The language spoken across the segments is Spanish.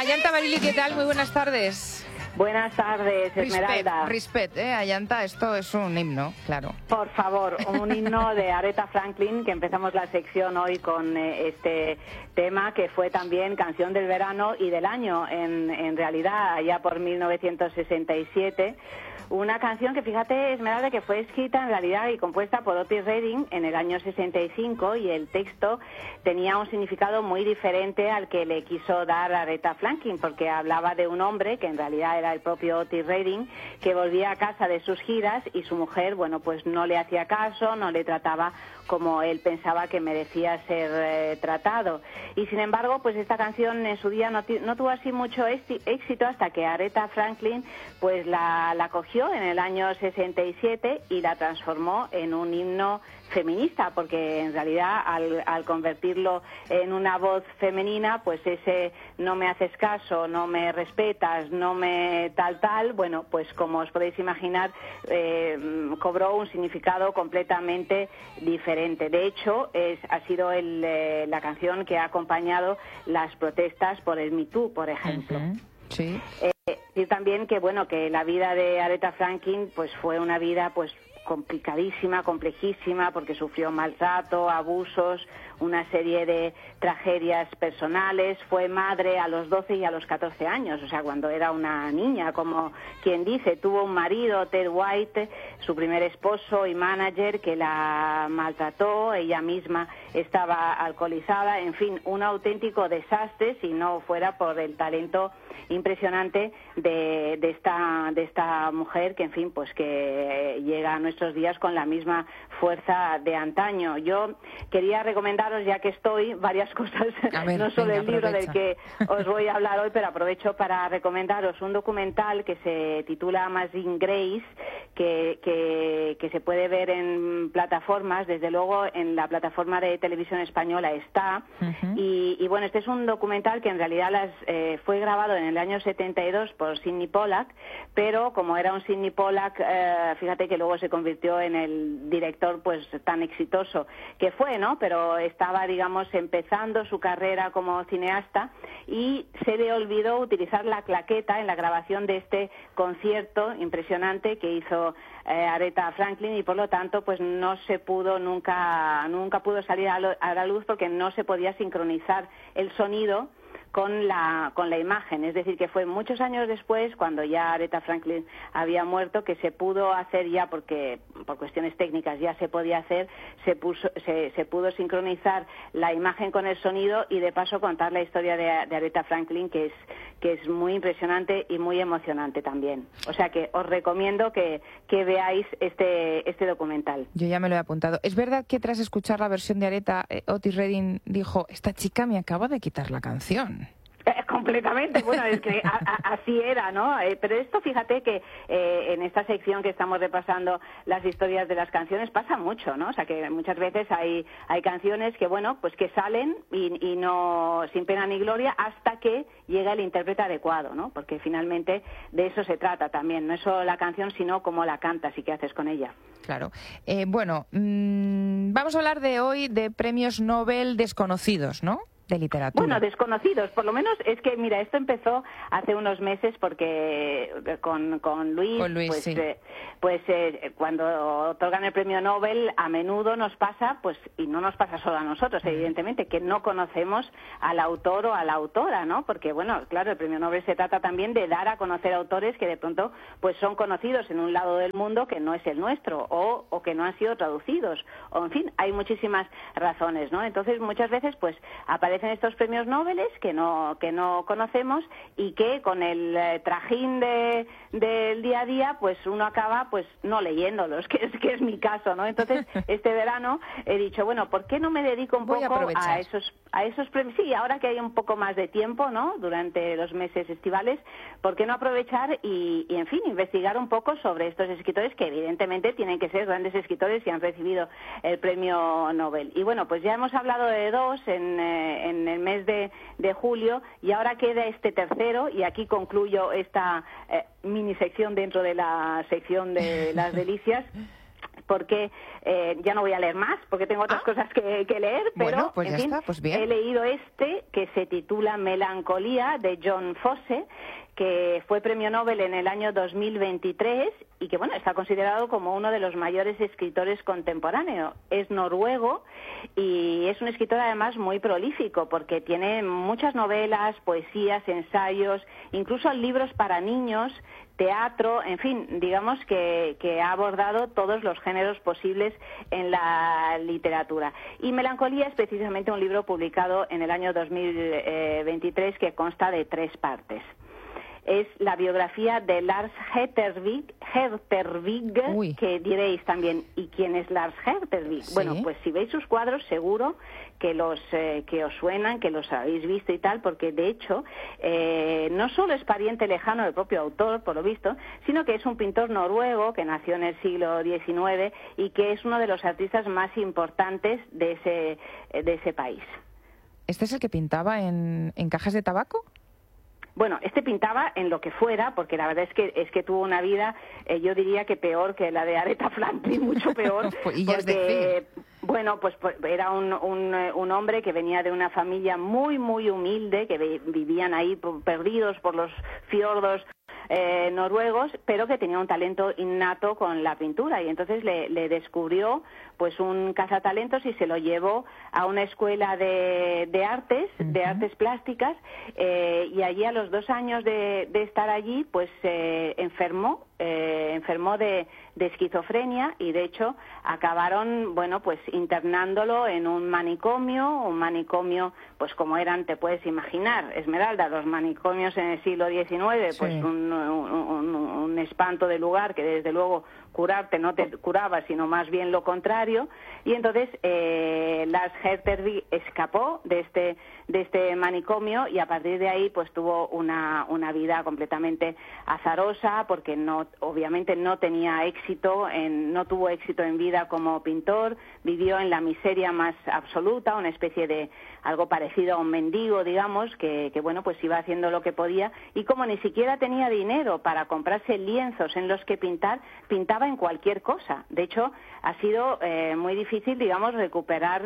Ayanta Barili, ¿qué tal? Muy buenas tardes. Buenas tardes, Esmeralda. Respect, Ayanta, esto es un himno, claro. Por favor, un himno de Aretha Franklin, que empezamos la sección hoy con este tema, que fue también canción del verano y del año, en realidad, allá por 1967. Una canción que, fíjate, Esmeralda, que fue escrita en realidad y compuesta por Otis Redding en el año 65, y el texto tenía un significado muy diferente al que le quiso dar Aretha Franklin, porque hablaba de un hombre, que en realidad era el propio Otis Redding, que volvía a casa de sus giras y su mujer, bueno, pues no le hacía caso, no le trataba como él pensaba que merecía ser tratado. Y sin embargo, pues esta canción en su día no tuvo así mucho éxito hasta que Aretha Franklin pues la cogió en el año 67 y la transformó en un himno feminista, porque en realidad al convertirlo en una voz femenina, pues ese no me haces caso, no me respetas, no me tal, bueno, pues como os podéis imaginar, cobró un significado completamente diferente. De hecho, ha sido la canción que ha acompañado las protestas por el Me Too, por ejemplo. Sí. Y también que, bueno, que la vida de Aretha Franklin pues fue una vida pues complicadísima, complejísima, porque sufrió maltrato, abusos, una serie de tragedias personales. Fue madre a los 12 y a los 14 años, o sea, cuando era una niña, como quien dice. Tuvo un marido, Ted White, su primer esposo y manager, que la maltrató. Ella misma estaba alcoholizada. En fin, un auténtico desastre si no fuera por el talento impresionante de esta mujer, que en fin, pues que llega a nuestros días con la misma fuerza de antaño. Yo quería recomendaros, ya que estoy, varias cosas, no solo el libro del que os voy a hablar hoy, pero aprovecho para recomendaros un documental que se titula Amazing Grace, que se puede ver en plataformas. Desde luego en la plataforma de televisión española está. Y bueno, este es un documental que en realidad fue grabado en el año 72 por Sidney Pollack, pero como era un Sidney Pollack, fíjate que luego se convirtió en el director pues tan exitoso que fue, ¿no? Pero estaba, digamos, empezando su carrera como cineasta y se le olvidó utilizar la claqueta en la grabación de este concierto impresionante que hizo Aretha Franklin, y por lo tanto pues no se pudo nunca pudo salir a la luz, porque no se podía sincronizar el sonido con la imagen. Es decir, que fue muchos años después, cuando ya Aretha Franklin había muerto, que se pudo hacer ya, porque por cuestiones técnicas ya se podía hacer, se pudo sincronizar la imagen con el sonido, y de paso contar la historia de Aretha Franklin, que es muy impresionante y muy emocionante también. O sea que os recomiendo que veáis este documental. Yo ya me lo he apuntado. ¿Es verdad que tras escuchar la versión de Aretha, Otis Redding dijo: esta chica me acaba de quitar la canción? Completamente, bueno, es que así era, ¿no? Pero esto, fíjate que en esta sección que estamos repasando las historias de las canciones pasa mucho, ¿no? O sea, que muchas veces hay canciones que, bueno, pues que salen y no, sin pena ni gloria, hasta que llega el intérprete adecuado, ¿no? Porque finalmente de eso se trata también, no es solo la canción, sino cómo la cantas y qué haces con ella. Claro. Vamos a hablar hoy de premios Nobel desconocidos, ¿no? De literatura. Bueno, desconocidos, por lo menos. Es que, mira, esto empezó hace unos meses porque con Luis, pues, sí. Cuando otorgan el premio Nobel, a menudo nos pasa, pues, y no nos pasa solo a nosotros, evidentemente, que no conocemos al autor o a la autora, ¿no? Porque, bueno, claro, el premio Nobel se trata también de dar a conocer autores que de pronto pues son conocidos en un lado del mundo que no es el nuestro, o que no han sido traducidos, o en fin, hay muchísimas razones, ¿no? Entonces, muchas veces, pues, aparecen estos premios Nobel que no conocemos, y que con el trajín del día a día, pues uno acaba pues no leyéndolos, que es mi caso, ¿no? Entonces, este verano he dicho, bueno, ¿por qué no me dedico un poco a esos premios? Sí, ahora que hay un poco más de tiempo, ¿no? Durante los meses estivales, ¿por qué no aprovechar y en fin, investigar un poco sobre estos escritores, que evidentemente tienen que ser grandes escritores y han recibido el premio Nobel? Y bueno, pues ya hemos hablado de dos en el mes de julio, y ahora queda este tercero, y aquí concluyo esta mini sección dentro de la sección de las delicias. porque ya no voy a leer más, porque tengo otras cosas que leer, pero bueno, pues en ya fin, está, pues bien. he leído que se titula Melancolía, de John Fosse, que fue premio Nobel en el año 2023 y que, bueno, está considerado como uno de los mayores escritores contemporáneos. Es noruego y es un escritor además muy prolífico porque tiene muchas novelas, poesías, ensayos, incluso libros para niños, teatro, en fin, digamos que ha abordado todos los géneros posibles en la literatura. Y Melancolía es precisamente un libro publicado en el año 2023 que consta de 3 partes. Es la biografía de Lars Hertervig, que diréis también, ¿y quién es Lars Hertervig? Sí. Bueno, pues si veis sus cuadros seguro que que os suenan, que los habéis visto y tal, porque de hecho no solo es pariente lejano del propio autor, por lo visto, sino que es un pintor noruego que nació en el siglo XIX y que es uno de los artistas más importantes de ese país. ¿Este es el que pintaba en cajas de tabaco? Bueno, este pintaba en lo que fuera, porque la verdad es que tuvo una vida, yo diría que peor que la de Aretha Franklin, mucho peor. Y ya porque, bueno, pues era un hombre que venía de una familia muy, muy humilde, que vivían ahí perdidos por los fiordos noruegos, pero que tenía un talento innato con la pintura y entonces le descubrió pues un cazatalentos y se lo llevó a una escuela de artes, de artes plásticas, y allí a los 2 años de estar allí pues enfermó de esquizofrenia y de hecho acabaron, bueno, pues internándolo en un manicomio pues como eran, te puedes imaginar, Esmeralda, los manicomios en el siglo XIX, pues sí. un espanto de lugar que desde luego curarte no te curaba, sino más bien lo contrario, y entonces Lars Hertervig escapó de este manicomio y a partir de ahí pues tuvo una vida completamente azarosa porque obviamente no tenía éxito, no tuvo éxito en vida como pintor, vivió en la miseria más absoluta, una especie de algo parecido a un mendigo, digamos, que bueno, pues iba haciendo lo que podía y como ni siquiera tenía dinero para comprarse lienzos en los que pintaba en cualquier cosa. De hecho, ha sido muy difícil, digamos, recuperar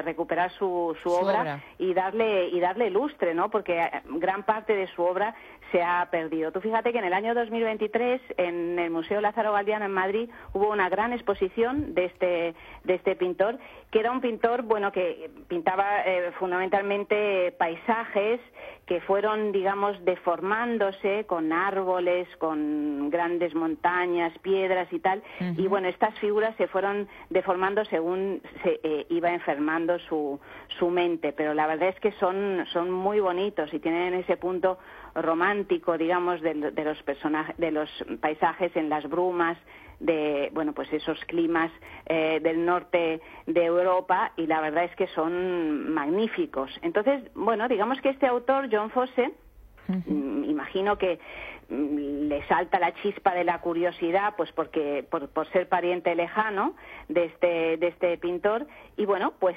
su obra y darle lustre, ¿no? Porque gran parte de su obra se ha perdido. Tú fíjate que en el año 2023 en el Museo Lázaro Galdiano en Madrid hubo una gran exposición de este pintor, que era un pintor, bueno, que pintaba fundamentalmente paisajes que fueron, digamos, deformándose con árboles, con grandes montañas, piedras y tal, y bueno, estas figuras se fueron deformando según se iba enfermando su mente, pero la verdad es que son muy bonitos y tienen ese punto romántico, digamos, de los personajes, de los paisajes en las brumas, de, bueno, pues esos climas del norte de Europa, y la verdad es que son magníficos. Entonces, bueno, digamos que este autor, John Fosse, imagino que le salta la chispa de la curiosidad, pues porque por ser pariente lejano de este pintor, y bueno, pues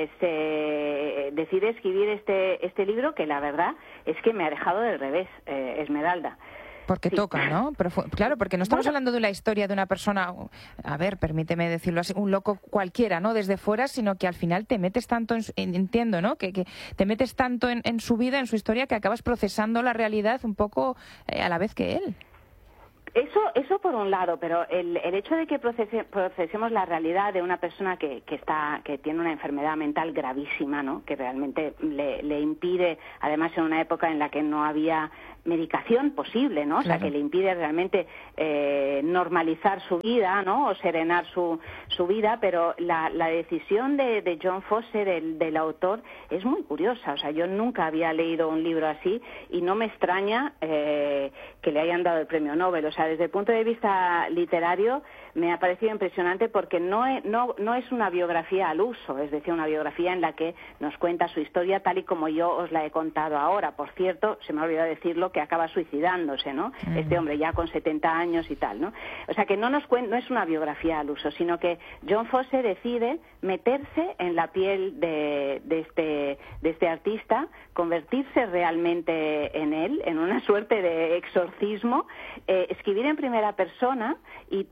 se decide escribir este libro que la verdad es que me ha dejado del revés, Esmeralda. Porque sí. Toca, ¿no? Pero claro, porque no estamos hablando de una historia de una persona, a ver, permíteme decirlo así, un loco cualquiera, ¿no? Desde fuera, sino que al final te metes tanto, entiendo, ¿no? Que te metes tanto en su vida, en su historia, que acabas procesando la realidad un poco a la vez que él. Eso por un lado, pero el hecho de que procesemos la realidad de una persona que tiene una enfermedad mental gravísima, ¿no? Que realmente le impide, además en una época en la que no había medicación posible, ¿no? O sea, que le impide realmente normalizar su vida, ¿no? O serenar su vida, pero la decisión de John Fosse, del autor, es muy curiosa. O sea, yo nunca había leído un libro así y no me extraña que le hayan dado el premio Nobel. O sea, desde el punto de vista literario me ha parecido impresionante porque no es una biografía al uso, es decir, una biografía en la que nos cuenta su historia tal y como yo os la he contado ahora. Por cierto, se me ha olvidado decirlo, que acaba suicidándose, ¿no? Este hombre ya con 70 años y tal, ¿no? O sea, que no es una biografía al uso, sino que John Fosse decide meterse en la piel de este artista, convertirse realmente en él, en una suerte de exorcismo, escribir en primera persona y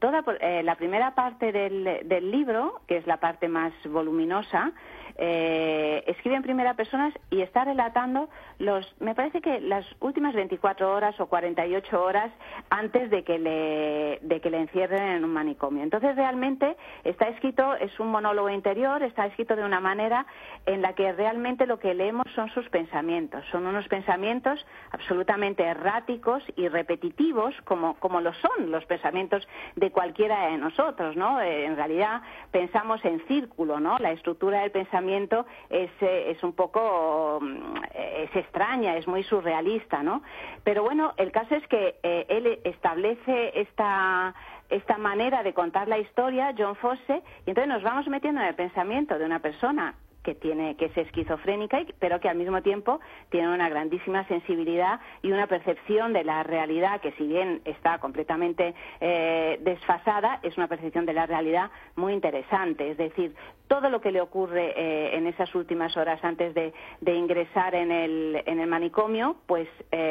la primera parte del libro, que es la parte más voluminosa, escribe en primera persona y está relatando me parece que las últimas 24 horas o 48 horas antes de que le encierren en un manicomio. Entonces realmente está escrito, es un monólogo interior, está escrito de una manera en la que realmente lo que leemos son sus pensamientos. Son unos pensamientos absolutamente erráticos y repetitivos, como lo son los pensamientos de cualquiera de nosotros, ¿no? En realidad pensamos en círculo, ¿no? La estructura del pensamiento es un poco es extraña, es muy surrealista, ¿no? Pero bueno, el caso es que él establece esta manera de contar la historia, John Fosse, y entonces nos vamos metiendo en el pensamiento de una persona que es esquizofrénica, pero que al mismo tiempo tiene una grandísima sensibilidad y una percepción de la realidad que, si bien está completamente desfasada, es una percepción de la realidad muy interesante. Es decir, todo lo que le ocurre en esas últimas horas antes de ingresar en el manicomio, pues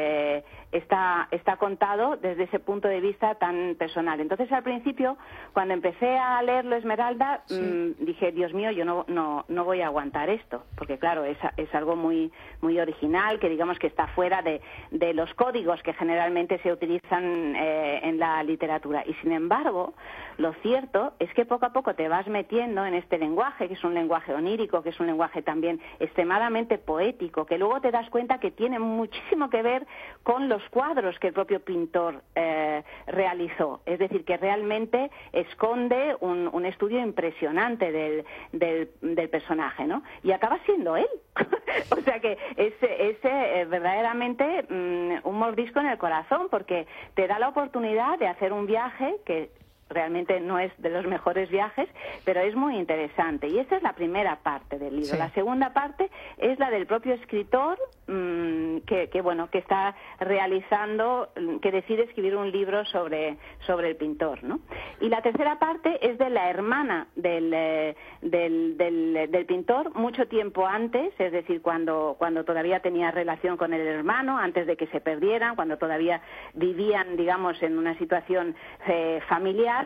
está contado desde ese punto de vista tan personal. Entonces, al principio, cuando empecé a leerlo, Esmeralda, dije, Dios mío, yo no voy a aguantar esto, porque claro, es algo muy muy original, que digamos que está fuera de los códigos que generalmente se utilizan en la literatura. Y sin embargo, lo cierto es que poco a poco te vas metiendo en este lenguaje, que es un lenguaje onírico, que es un lenguaje también extremadamente poético, que luego te das cuenta que tiene muchísimo que ver con los cuadros que el propio pintor realizó. Es decir, que realmente esconde un estudio impresionante del personaje, ¿no? Y acaba siendo él. O sea que es verdaderamente un mordisco en el corazón, porque te da la oportunidad de hacer un viaje que realmente no es de los mejores viajes, pero es muy interesante. Y esa es la primera parte del libro. Sí. La segunda parte es la del propio escritor, que está realizando, que decide escribir un libro sobre el pintor, ¿no? Y la tercera parte es de la hermana del pintor, mucho tiempo antes, es decir, cuando todavía tenía relación con el hermano, antes de que se perdieran, cuando todavía vivían, digamos, en una situación familiar,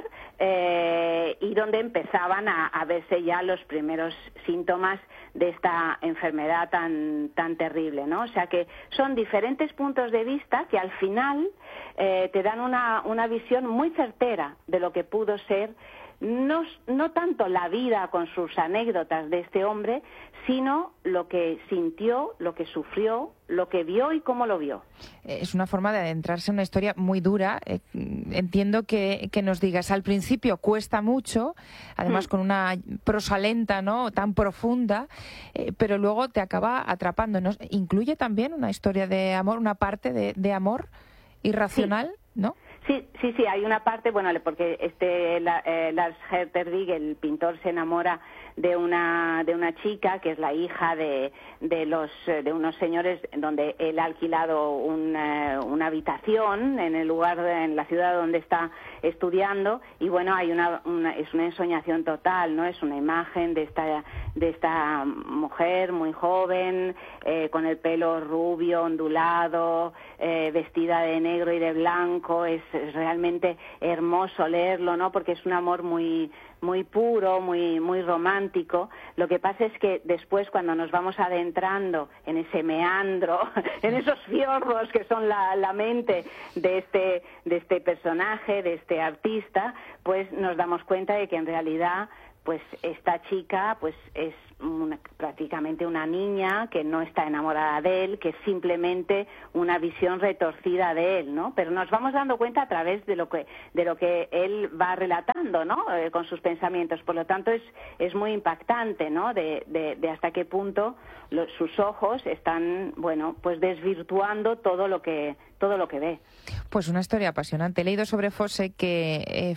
y donde empezaban a verse ya los primeros síntomas de esta enfermedad tan terrible, ¿no? O sea que son diferentes puntos de vista que al final te dan una visión muy certera de lo que pudo ser no tanto la vida con sus anécdotas de este hombre, sino lo que sintió, lo que sufrió, lo que vio y cómo lo vio. Es una forma de adentrarse en una historia muy dura. Entiendo que nos digas, al principio cuesta mucho, además con una prosa lenta, ¿no?, tan profunda, pero luego te acaba atrapando. Incluye también una historia de amor, una parte de amor irracional, ¿no? Sí, hay una parte, bueno, porque Lars Hertervig, el pintor, se enamora de una chica que es la hija de unos señores donde él ha alquilado una habitación en la ciudad donde está estudiando, y bueno, es una ensoñación total, ¿no? Es una imagen de esta mujer muy joven, con el pelo rubio, ondulado, vestida de negro y de blanco. Es realmente hermoso leerlo, ¿no? Porque es un amor muy muy puro, muy muy romántico. Lo que pasa es que después, cuando nos vamos adentrando en ese meandro, en esos fiordos que son la mente de este personaje, de este artista, pues nos damos cuenta de que en realidad, pues esta chica pues es prácticamente una niña que no está enamorada de él, que es simplemente una visión retorcida de él, ¿no? Pero nos vamos dando cuenta a través de lo que él va relatando, ¿no? Con sus pensamientos. Por lo tanto, es muy impactante, ¿no? De hasta qué punto sus ojos están, bueno, pues desvirtuando todo lo que ve. Pues una historia apasionante. He leído sobre Fosse que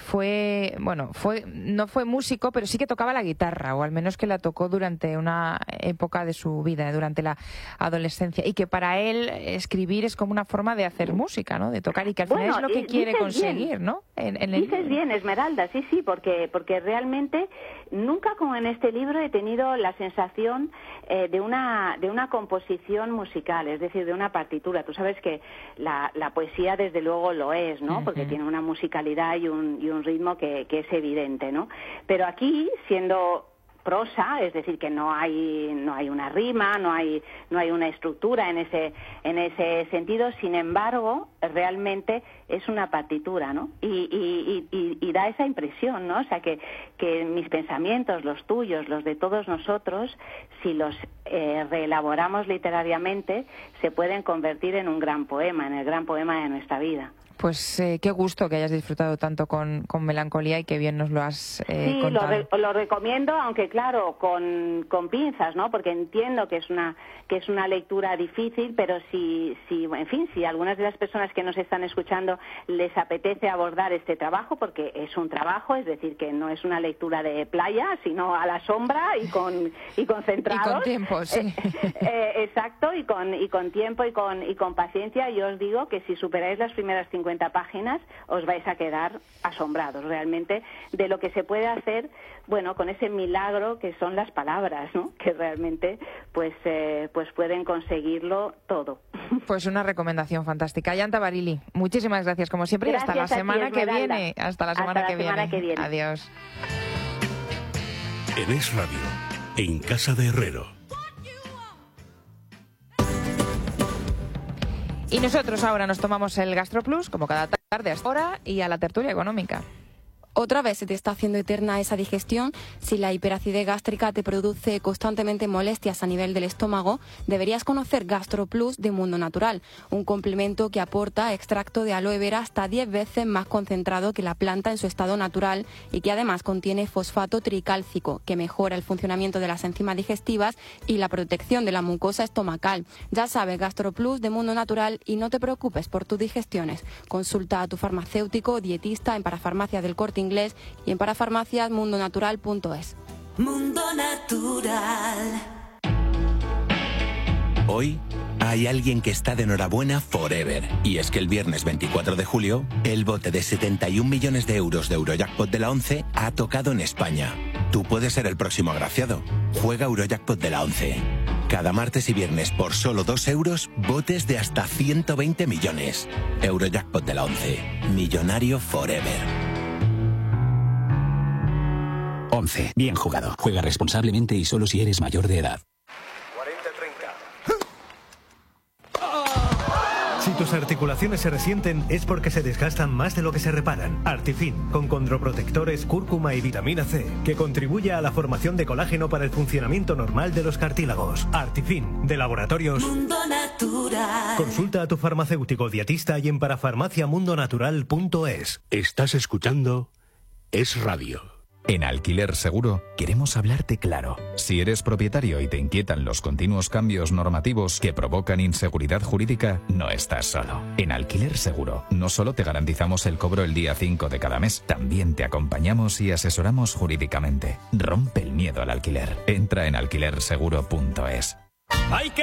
no fue músico, pero sí que tocaba la guitarra, o al menos que la tocó durante una época de su vida, durante la adolescencia, y que para él escribir es como una forma de hacer música, ¿no? De tocar, y que al final es lo que quiere conseguir, ¿no? Dices bien, Esmeralda, sí, porque realmente nunca como en este libro he tenido la sensación de una composición musical, es decir, de una partitura. Tú sabes que la poesía desde luego lo es, ¿no? Porque tiene una musicalidad y un ritmo que es evidente, ¿no? Pero aquí, siendo prosa, es decir, que no hay una rima, no hay una estructura en ese sentido. Sin embargo, realmente es una partitura, ¿no? Y da esa impresión, ¿no? O sea, que mis pensamientos, los tuyos, los de todos nosotros, si los reelaboramos literariamente, se pueden convertir en un gran poema, en el gran poema de nuestra vida. Pues qué gusto que hayas disfrutado tanto con Melancolía y que bien nos lo has contado. Sí, lo recomiendo, aunque claro, con pinzas, ¿no? Porque entiendo que es una lectura difícil, pero si algunas de las personas que nos están escuchando les apetece abordar este trabajo, porque es un trabajo, es decir, que no es una lectura de playa, sino a la sombra y concentrados. Y con tiempo, sí. Exacto, y con tiempo y con paciencia. Yo os digo que si superáis las primeras 50 páginas os vais a quedar asombrados realmente de lo que se puede hacer, bueno, con ese milagro que son las palabras, ¿no? Que realmente pues pueden conseguirlo todo. Pues una recomendación fantástica. Yanta Barilli, muchísimas gracias como siempre. Gracias y hasta la semana que viene. Hasta la semana que viene. Adiós. En Es Radio, en Casa de Herrero. Y nosotros ahora nos tomamos el GastroPlus, como cada tarde hasta ahora, y a la tertulia económica. Otra vez se te está haciendo eterna esa digestión. Si la hiperacidez gástrica te produce constantemente molestias a nivel del estómago, deberías conocer GastroPlus de Mundo Natural, un complemento que aporta extracto de aloe vera hasta 10 veces más concentrado que la planta en su estado natural y que además contiene fosfato tricálcico, que mejora el funcionamiento de las enzimas digestivas y la protección de la mucosa estomacal. Ya sabes, GastroPlus de Mundo Natural, y no te preocupes por tus digestiones. Consulta a tu farmacéutico o dietista en Parafarmacia del Corte Inglés y en parafarmaciasmundonatural.es. Mundo Natural. Hoy hay alguien que está de enhorabuena forever. Y es que el viernes 24 de julio, el bote de 71 millones de euros de Eurojackpot de la 11 ha tocado en España. Tú puedes ser el próximo agraciado. Juega Eurojackpot de la 11. Cada martes y viernes por solo 2 euros, botes de hasta 120 millones. Eurojackpot de la 11. Millonario forever. 11. Bien jugado. Juega responsablemente y solo si eres mayor de edad. 40-30. Si tus articulaciones se resienten es porque se desgastan más de lo que se reparan. Artifin, con condroprotectores, cúrcuma y vitamina C, que contribuye a la formación de colágeno para el funcionamiento normal de los cartílagos. Artifin, de Laboratorios Mundo Natural. Consulta a tu farmacéutico dietista y en parafarmaciamundonatural.es. Estás escuchando Es Radio. En Alquiler Seguro queremos hablarte claro. Si eres propietario y te inquietan los continuos cambios normativos que provocan inseguridad jurídica, no estás solo. En Alquiler Seguro no solo te garantizamos el cobro el día 5 de cada mes, también te acompañamos y asesoramos jurídicamente. Rompe el miedo al alquiler. Entra en alquilerseguro.es. Hay que